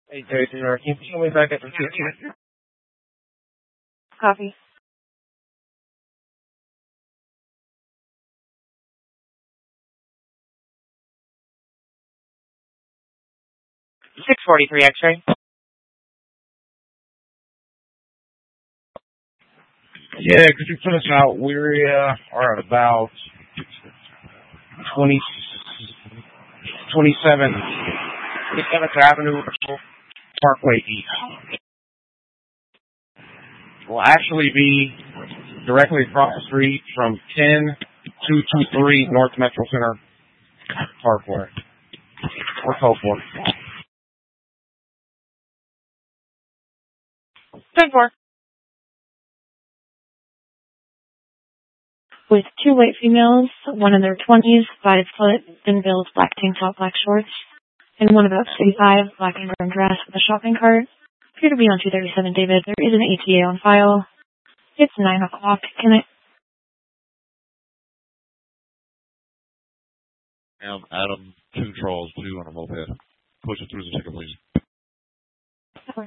Hey, Jason, can you show me back at the kitchen? Copy. $643 X-ray. Yeah, could you put us out? We are at about 27th Avenue, Parkway East. Will actually be directly across the street from 10223 North Metro Center Parkway. Or Copeland. 10-4. With two white females, one in their 20s, 5 foot, thin build, black tank top, black shorts, and one about 35, black and brown dress with a shopping cart. Appear to be on 237 David. There is an ATA on file. It's 9 o'clock. Can I... Adam, 2 Charles, 2 on a moped. Push it through the ticket, please. Sure.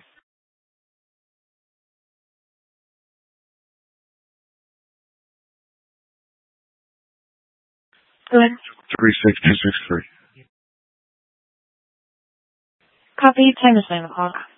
Go ahead. 36263. Copy. Time is 9 o'clock.